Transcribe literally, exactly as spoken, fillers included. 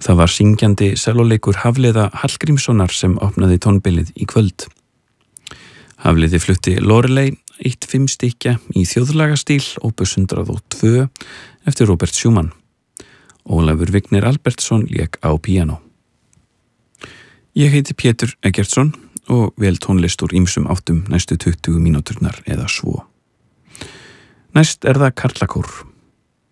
Það var syngjandi sellóleikur Hafliða Hallgrímssonar sem opnaði tónbilið í kvöld. Hafliði flutti Lorelei, eitt fimm stykkja í þjóðlagastíl, opus hundrað og tvö, eftir Robert Schumann. Ólafur Vignir Albertsson lék á píanó. Ég heiti Pétur Eggertsson og vel tónlist úr ýmsum áttum næstu tuttugu mínúturnar eða svo. Næst er það Karlakór.